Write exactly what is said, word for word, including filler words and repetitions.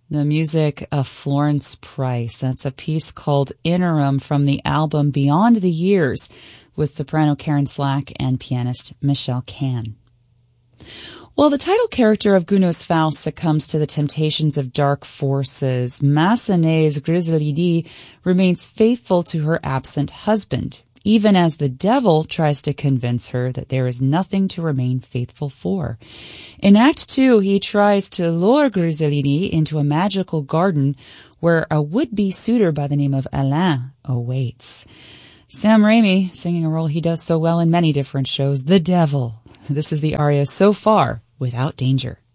The music of Florence Price. That's a piece called Interim from the album Beyond the Years with soprano Karen Slack and pianist Michelle Kahn. While the title character of Gounod's Faust succumbs to the temptations of dark forces, Massenet's Griselidie remains faithful to her absent husband, even as the devil tries to convince her that there is nothing to remain faithful for. In Act Two, he tries to lure Griselidie into a magical garden where a would-be suitor by the name of Alain awaits. Sam Raimi, singing a role he does so well in many different shows, the devil. This is the aria So Far Without Danger.